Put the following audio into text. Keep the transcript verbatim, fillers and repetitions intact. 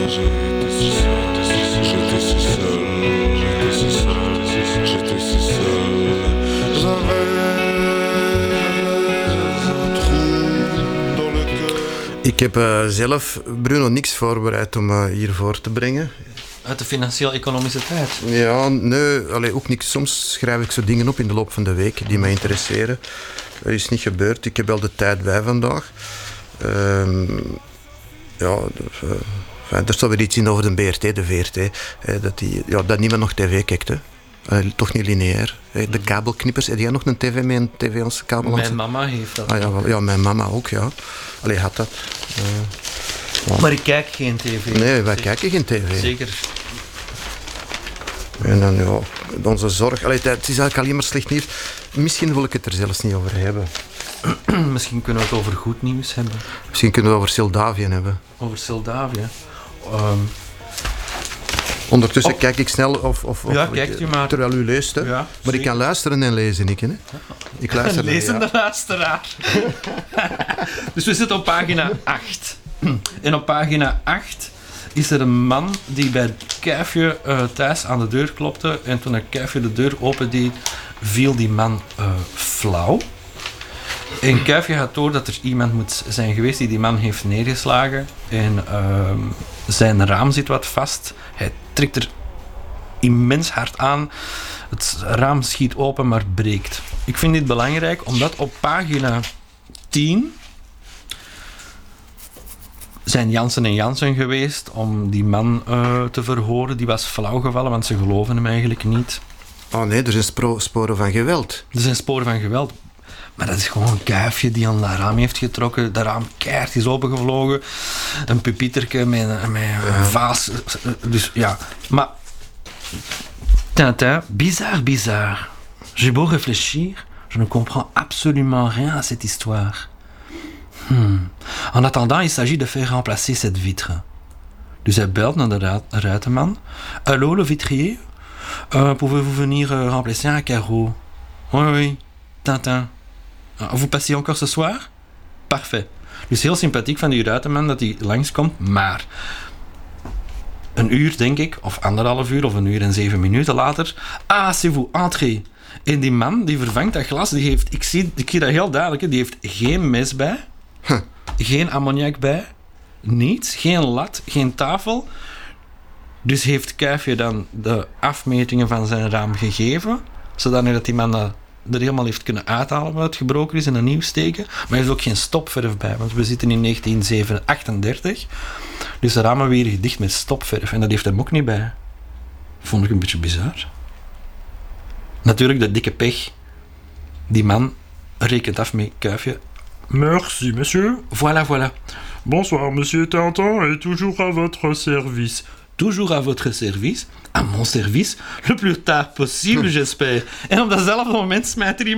J'étais si seul, j'étais si seul, j'étais si seul, j'étais si seul. Ik heb uh, zelf, Bruno, niks voorbereid om uh, hiervoor te brengen. Uit de financieel-economische tijd? Ja, nee, allee, ook niks. Soms schrijf ik zo dingen op in de loop van de week die mij interesseren. Dat is niet gebeurd. Ik heb wel de tijd bij vandaag. Uh, ja, dus, uh, enfin, er staat weer iets in over de B R T, de V R T. Eh, dat, die, ja, dat niemand nog tv kijkt, hè. Uh, toch niet lineair. Hey, de kabelknippers. Heb jij nog een tv met een tv als kabel? Mijn mama heeft dat. Ah, ja, wel, ja, mijn mama ook, ja. Allee, had dat. Uh, ja. Maar ik kijk geen tv. Nee, wij Zeker. kijken geen tv. Zeker. En dan, ja, onze zorg. Allee, het is eigenlijk alleen maar slecht nieuws. Misschien wil ik het er zelfs niet over hebben. Misschien kunnen we het over goed nieuws hebben. Misschien kunnen we het over Moldavië hebben. Over Moldavië. Um, Ondertussen oh. kijk ik snel of, of, of ja, kijkt u maar. Terwijl u leest. Hè. Ja, maar ik kan luisteren en lezen. Ik, hè. Ik luister een lezende ja. luisteraar. Dus we zitten op pagina acht. En op pagina acht is er een man die bij Kuifje uh, thuis aan de deur klopte. En toen Kuifje de deur opendeed, viel die man uh, flauw. En Kuifje gaat door dat er iemand moet zijn geweest die die man heeft neergeslagen. En uh, zijn raam zit wat vast. Hij trekt er immens hard aan. Het raam schiet open, maar breekt. Ik vind dit belangrijk, omdat op pagina tien zijn Jansen en Jansen geweest om die man uh, te verhoren. Die was flauw gevallen, want ze geloven hem eigenlijk niet. Oh nee, er zijn spro- sporen van geweld. Er zijn sporen van geweld. Maar dat is gewoon een kuifje die aan dat raam heeft getrokken. Dat raam keihard is opengevlogen. Een pupieterke met, met een ja. vaas. Dus ja. Maar... Tintin, bizarre, bizarre. J'ai beau réfléchir, je ne comprends absolument rien à cette histoire. Hmm. En attendant, il s'agit de faire remplacer cette vitre. Dus hij belt naar de ru- ruitenman. Allô, le vitrier? Uh, pouvez-vous venir uh, remplacer un carreau? Oui, oui. Tintin. Vous passez encore ce soir? Parfait. Dus heel sympathiek van die ruitenman dat hij langskomt, maar een uur, denk ik, of anderhalf uur, of een uur en zeven minuten later. Ah, c'est vous, entrez. En die man, die vervangt dat glas, die heeft, ik zie, ik zie dat heel duidelijk, die heeft geen mes bij, huh. geen ammoniak bij, niets, geen lat, geen tafel. Dus heeft Kuifje dan de afmetingen van zijn raam gegeven, zodat die man dat er helemaal heeft kunnen uithalen wat gebroken is en een nieuw steken. Maar hij heeft ook geen stopverf bij, want we zitten in negentien achtendertig. Dus de ramen weer gedicht met stopverf. En dat heeft hem ook niet bij. Vond ik een beetje bizar. Natuurlijk de dikke pech. Die man rekent af met Kuifje. Merci, monsieur. Voilà, voilà. Bonsoir, monsieur Tintin, et toujours à votre service. Toujours à votre service. À mon service. Le plus tard possible, j'espère. En op datzelfde moment smijt er iemand